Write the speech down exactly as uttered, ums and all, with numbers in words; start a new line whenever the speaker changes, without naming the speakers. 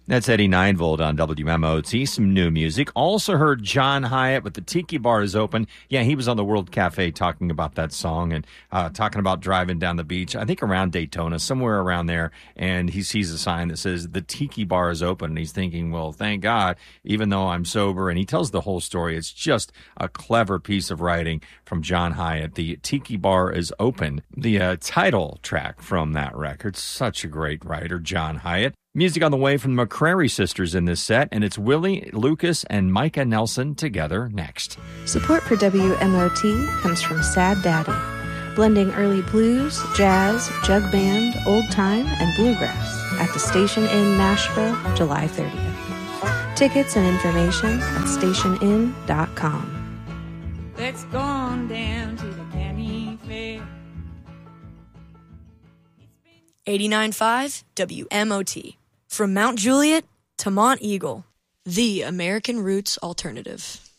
That's Eddie Ninevold on W M O T. Some new music. Also heard John Hyatt with The Tiki Bar is Open. Yeah, he was on the World Cafe talking about that song and uh, talking about driving down the beach, I think around Daytona, somewhere around there, and he sees a sign that says The Tiki Bar is Open, and he's thinking, well, thank God, even though I'm sober, and he tells the whole story. It's just a clever piece of writing from John Hyatt. The Tiki Bar is Open, the uh, title track from that record. Such a great writer, John Hyatt. Music on the way from the McCrary sisters in this set, and it's Willie Lucas and Micah Nelson together next.
Support for W M O T comes from Sad Daddy, blending early blues, jazz, jug band, old time, and bluegrass at the Station Inn Nashville, July thirtieth. Tickets and information at station inn dot com.
Let's go on down to the county fair.
eighty-nine point five W M O T. From Mount Juliet to Mont Eagle, the American Roots Alternative.